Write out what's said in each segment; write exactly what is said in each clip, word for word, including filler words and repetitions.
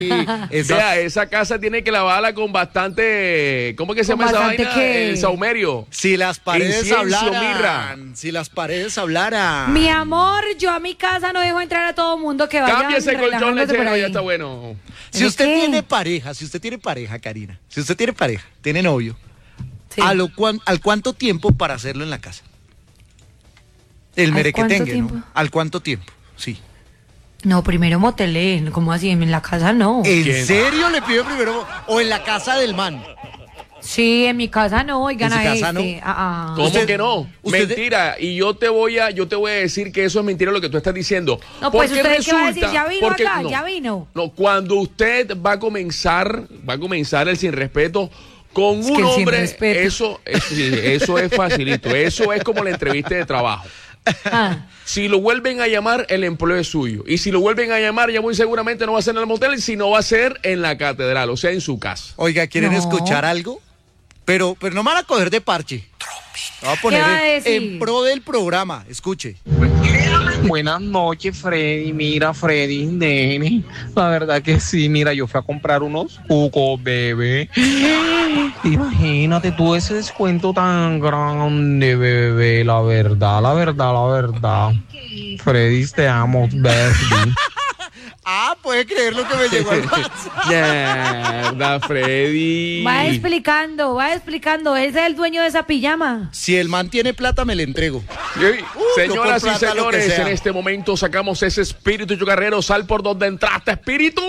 Esa... Vea, esa casa tiene que lavarla con bastante, ¿cómo que se llama esa vaina? ¿Qué? El saumerio. Si las paredes Incienso, hablaran, mirra. si las paredes hablaran. Mi amor, yo a mi casa no dejo entrar a todo mundo que vaya. Cambie ese colchón relajándose por lechero, ahí. ya está bueno. Si usted qué? tiene pareja, si usted tiene pareja, Karina, si usted tiene pareja, tiene novio, Sí. ¿a lo cuan- ¿al cuánto tiempo para hacerlo en la casa? El ¿Al merequetengue, cuánto tiempo? ¿no? ¿Al cuánto tiempo? Sí. No, primero motelé, ¿cómo así? En la casa no. ¿En ¿Quién? serio le pido primero? ¿O en la casa del man? Sí, en mi casa no, oigan ¿En su a casa este. no? Ah, ah. ¿Cómo Usted- que no? usted- Mentira. Y yo te voy a, yo te voy a decir que eso es mentira lo que tú estás diciendo. No, pues Porque usted qué va a decir, resulta- ya vino porque- acá, no, ya vino. No, cuando usted va a comenzar, va a comenzar el sin respeto con Es un que el sin hombre, respeto. eso, es, sí, eso es facilito. Eso es como la entrevista de trabajo. Ah. Si lo vuelven a llamar, el empleo es suyo. Y si lo vuelven a llamar, ya muy seguramente no va a ser en el motel, sino va a ser en la catedral, o sea, en su casa. Oiga, ¿quieren No. escuchar algo? Pero, pero no me van a coger de parche. Lo voy a poner ¿Qué va a en- decir? en pro del programa. Escuche. Buenas noches, Freddy. Mira, Freddy, nene. La verdad que sí, mira, yo fui a comprar unos cucos, bebé. Imagínate tú ese descuento tan grande, bebé. La verdad, la verdad, la verdad. Freddy, te amo, baby. Ah, puede creer lo que me llegó al WhatsApp. Mierda, Freddy. Va explicando, va explicando. Ese es el dueño de esa pijama. Si el man tiene plata, me le entrego. Y, señoras yo y por plata, lo que señores, sea. en este momento sacamos ese espíritu chocarrero. Sal por donde entraste, espíritu.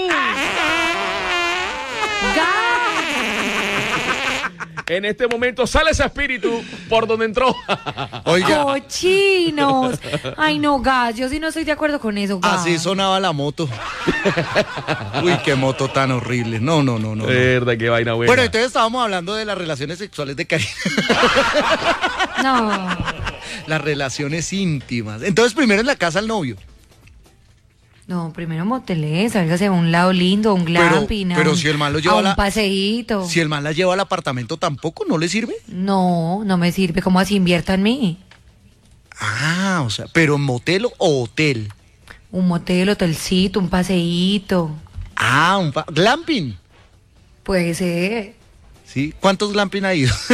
¡Ga! En este momento sale ese espíritu por donde entró. Oiga, ¡Cochinos! Ay, no, gas. Yo sí no estoy de acuerdo con eso, gas. así sonaba la moto. Uy, qué moto tan horrible. No, no, no, no. no. Verdad, qué vaina buena. Bueno, entonces estábamos hablando de las relaciones sexuales de Karina. No. Las relaciones íntimas. Entonces, primero en la casa al novio. No, primero motelé, sálgase a un lado lindo, un glamping. a pero un- si el man lo lleva a a un la- paseíto. Si el man la lleva al apartamento, ¿tampoco no le sirve? No, no me sirve. ¿Cómo así invierta en mí? Ah, o sea, pero motel o hotel. Un motel, hotelcito, un paseíto. Ah, un pa- glamping. Puede ser. ¿Sí? ¿Cuántos glamping ha ido?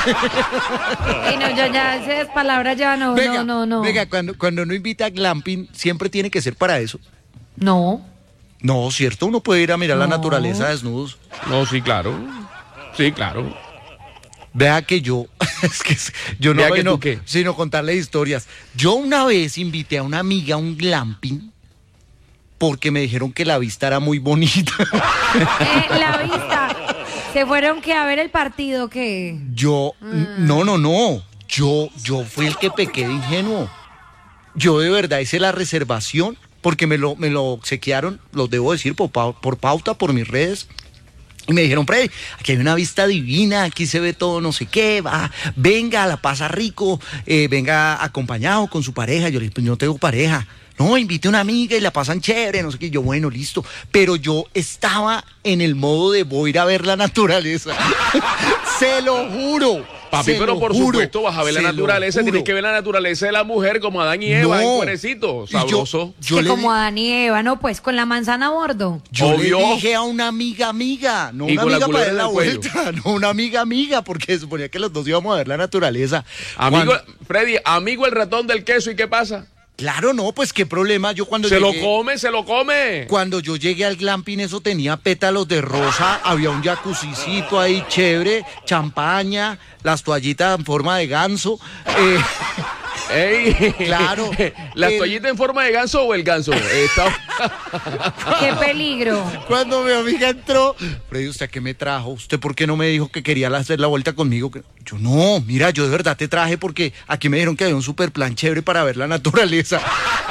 Ay, no, yo ya esas palabras ya no, venga, no, no, no. venga, cuando, cuando uno invita a glamping, siempre tiene que ser para eso. No. No, ¿cierto? Uno puede ir a mirar la No. naturaleza desnudos. No, sí, claro. Sí, claro. Vea que yo, es que es- yo no Vea que bueno, tú qué. sino contarle historias. Yo una vez invité a una amiga a un glamping porque me dijeron que la vista era muy bonita. Eh, la vista. ¿Se fueron que a ver el partido qué? Yo, n- no, no, no. Yo, yo fui el que pequé de ingenuo. Yo de verdad hice la reservación porque me lo, me lo obsequiaron, los debo decir, por, pau- por pauta, por mis redes. Y me dijeron, Freddy, aquí hay una vista divina, aquí se ve todo no sé qué, va, venga, la pasa rico, eh, venga acompañado con su pareja. Yo le dije, pues yo no tengo pareja. No, invite a una amiga y la pasan chévere, no sé qué. Yo, bueno, listo. Pero yo estaba en el modo de voy a ir a ver la naturaleza. Se lo juro. Papi, se pero lo por juro, supuesto vas a ver la se lo naturaleza, juro. tienes que ver la naturaleza de la mujer como Adán y Eva, No. en cuerecito, Y yo- sabroso. Yo que le como di- Adán y Eva, no, pues con la manzana a bordo. Yo Obvio. le dije a una amiga amiga, no Y una con la amiga para culebra dar la en el cuello. vuelta, no una amiga amiga, porque se suponía que los dos íbamos a ver la naturaleza. Amigo, Cuando- Freddy, amigo el ratón del queso, ¿y qué pasa? claro, no, pues qué problema. Yo cuando Se lo llegué, come, se lo come. cuando yo llegué al glamping, eso tenía pétalos de rosa, había un jacuzicito ahí chévere, champaña, las toallitas en forma de ganso. eh, Ey, Claro. ¿La El- toallita en forma de ganso o el ganso? Está- ¡Qué peligro! Cuando mi amiga entró, Freddy, ¿usted a qué me trajo? ¿Usted por qué no me dijo que quería hacer la vuelta conmigo? Que- Yo, no, mira, yo de verdad te traje porque aquí me dijeron que había un super plan chévere para ver la naturaleza.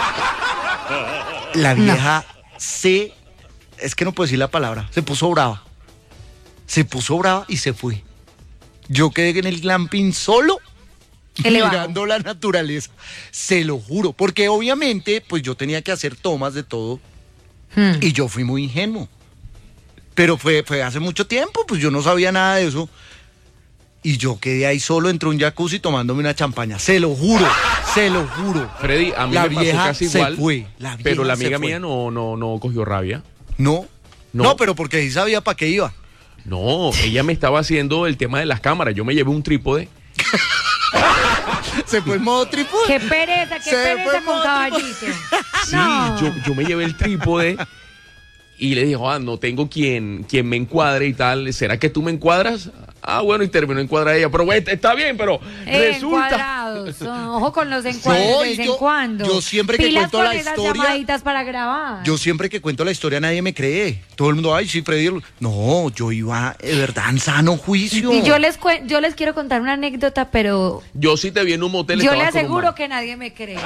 La vieja se... Es que no puedo decir la palabra. Se puso brava. Se puso brava y se fue. Yo quedé en el glamping solo, Elevado. mirando la naturaleza. Se lo juro. Porque obviamente, pues yo tenía que hacer tomas de todo. Hmm. Y yo fui muy ingenuo. Pero fue, fue hace mucho tiempo, pues yo no sabía nada de eso. Y yo quedé ahí solo entre un jacuzzi tomándome una champaña. Se lo juro, se lo juro. Freddy, a mí La me pasó vieja casi se igual, fue, la pero vieja la se amiga fue. mía no, no, no cogió rabia. No, No. No, pero porque sí sabía para qué iba. No, ella me estaba haciendo el tema de las cámaras. Yo me llevé un trípode. Se fue en modo trípode. Qué pereza, qué Se fue pereza en con modo caballito. Sí, No. yo, yo me llevé el trípode y le dije, ah, no tengo quien, quien me encuadre y tal. ¿Será que tú me encuadras? Ah, bueno, y terminó encuadrar ella. Pero bueno, está bien, pero Eh, resulta... Encuadrados. Ojo con los encuadres No, de y vez en yo- cuando. yo siempre que Pilas cuento con la esas historia- llamaditas para grabar. Yo siempre que cuento la historia nadie me cree. Todo el mundo, ay, sí, Freddy. No, yo iba de verdad en sano juicio. Y yo les cuen- yo les quiero contar una anécdota, pero Yo sí te vi en un motel. yo le estabas con un aseguro man. que nadie me cree.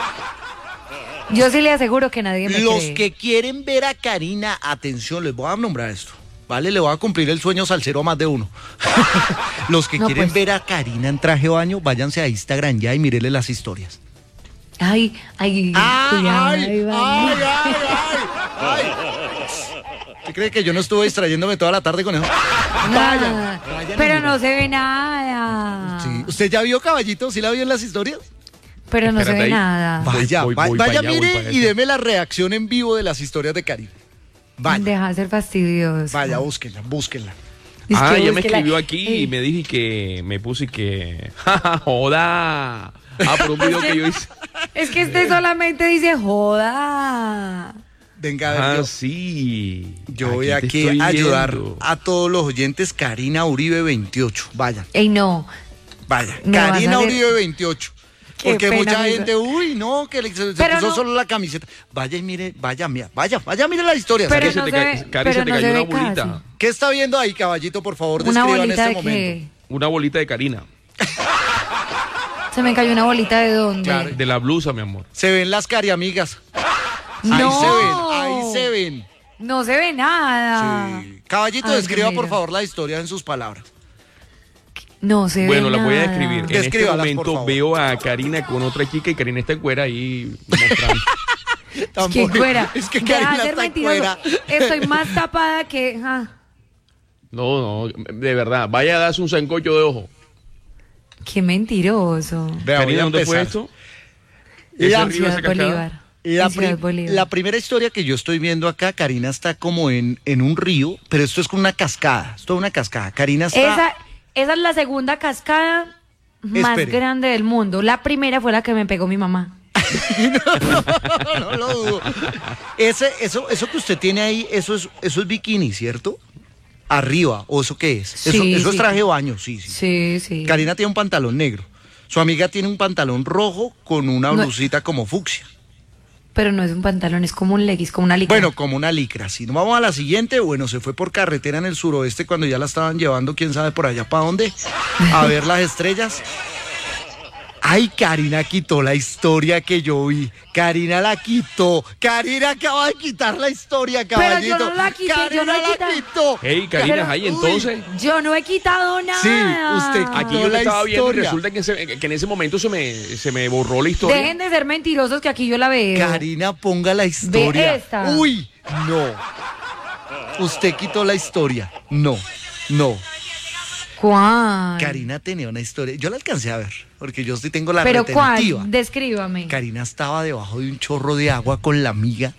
Yo sí le aseguro que nadie me Los cree. que quieren ver a Karina, atención, les voy a nombrar esto. ¿Vale? Le voy a cumplir el sueño salsero a más de uno. Los que No, quieren pues. ver a Karina en traje de baño, váyanse a Instagram ya y mírenle las historias. Ay, ay, cuidado, ahí va. ay, ay, ay. ¿Usted cree que yo no estuve distrayéndome toda la tarde con eso? Nada. vayan y Pero miren. no se ve nada. Sí. ¿Usted ya vio Caballito? ¿Sí la vio en las historias? Pero no se Espérate ve ahí. nada. Voy, Vaya, voy, va- voy vaya, pa' allá, voy mire pa' allá. y deme la reacción en vivo de las historias de Karina. Vaya, Deja de ser fastidioso. vaya, búsquenla, búsquenla. Es Ah, que ella me búsquela. escribió aquí Ey. y me dije que me puse que... ¡Ja, ja, joda! Ah, por un video que yo hice. Es que este solamente dice joda. Venga, a ver, Ah, yo, sí. yo voy te aquí estoy a ayudar viendo. a todos los oyentes. Karina Uribe veintiocho. Vaya, Ey, no. vaya. Me vas a Karina hacer- Uribe veintiocho. Qué Porque pena, mucha amigo. gente, uy, no, que le- se, se Pero puso no- solo la camiseta. Vaya y mire, vaya, mira, vaya, vaya, mire la historia. Pero Que se no te se ca- ve- Cari, pero se te no cayó se una ve bolita. casi. ¿Qué está viendo ahí, caballito? Por favor, Una describa en bolita este de momento. qué. Una bolita de Karina. Se me cayó una bolita de dónde. Claro. De la blusa, mi amor. Se ven las cariamigas. Ahí No. se ven, ahí se ven. No se ve nada. Sí. Caballito, Ay, describa mira. por favor la historia en sus palabras. No se ve Bueno, la voy a nada. describir. En este Descríbalas, por momento favor. veo a Karina con otra chica y Karina está en cuera ahí mostrando. Es que Tampoco- fuera. Es que Deja Karina de ser está mentiroso. fuera. Estoy más tapada que. ah. No, no, de verdad. Vaya a darse un sancocho de ojo. Qué mentiroso. Vea, voy Karina, a ¿dónde fue empezar. esto? La- ¿Ese En río, Ciudad esa cascada? Bolívar. La, En Ciudad pri- Bolívar. la primera historia que yo estoy viendo acá, Karina está como en, en un río, pero esto es con una cascada. Esto es una cascada. Karina está. Esa, esa es la segunda cascada más Espere. grande del mundo. La primera fue la que me pegó mi mamá. no lo dudo. Ese, eso, eso que usted tiene ahí, eso es, eso es bikini, ¿cierto? Arriba, ¿o eso qué es? Eso, Sí, eso es sí. traje de baño, sí, sí. Sí, sí. Karina tiene un pantalón negro. Su amiga tiene un pantalón rojo con una No- blusita como fucsia. Pero no es un pantalón, es como un leggings, como una licra. Bueno, como una licra. Si no vamos a la siguiente, bueno, se fue por carretera en el suroeste cuando ya la estaban llevando, quién sabe por allá para dónde, a ver las estrellas. Ay, Karina quitó la historia que yo vi. Karina la quitó. Karina acaba de quitar la historia, Pero yo caballito. no la quité, Karina yo no he la quitado. quitó. Hey, Karina, Pero- ahí uy. entonces. Yo no he quitado nada. Sí, usted Aquí quitó yo la te estaba viendo y historia. resulta que, se- que en ese momento se me, se me borró la historia. Dejen de ser mentirosos que aquí yo la veo. Karina, ponga la historia. esta. Uy, no. Usted quitó la historia. No, no. ¿Cuál? Karina tenía una historia. Yo la alcancé a ver, porque yo sí tengo la ¿Pero retentiva. cuál? Descríbame. Karina estaba debajo de un chorro de agua con la amiga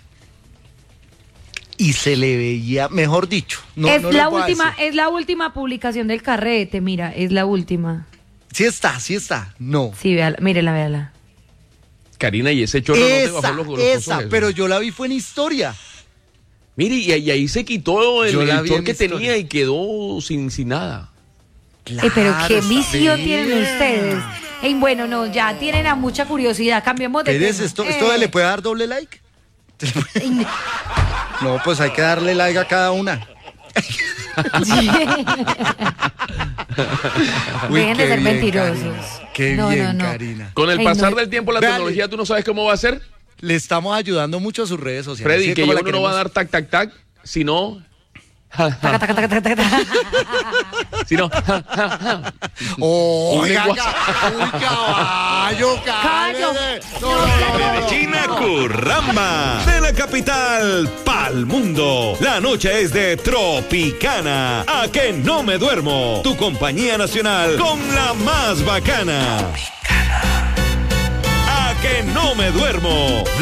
y se le veía, mejor dicho, no, es no les la voy a última, decir. es la última publicación del carrete, mira, es la última. Sí está, sí está. No. Sí, véala, mírela, véala. Karina, y ese chorro no te Esa, bajó los, los esa, cosos esos? pero yo la vi fue en historia. Mire, y, y ahí se quitó el, Yo la el vi short en que historia. tenía y quedó sin, sin nada. Eh, pero qué Claro, vicio está tienen bien. ustedes. Ey, bueno, no, ya tienen a mucha curiosidad. Cambiemos de ¿Eres tema. esto, Eh, esto le puede dar doble like? ey, No, pues hay que darle like a cada una. Uy, Dejen de qué ser bien, mentirosos. Karina. Qué No, bien, no, no. Karina. Con el Ey, pasar no. del tiempo, la Véale. tecnología, ¿tú no sabes cómo va a ser? Le estamos ayudando mucho a sus redes sociales. Freddy, ¿Sí? que ¿Cómo ya la uno no va a queremos? dar tac, tac, tac, sino... Taca, taca, taca, taca, taca. sino... ¡Oh, Un oiga, lenguaje. ca- uy, caballo, Caballo. cállese. No, no, no, no, no. China Curramba, de la capital pa'l mundo. La noche es de Tropicana. A que no me duermo. Tu compañía nacional con la más bacana. A que no me duermo.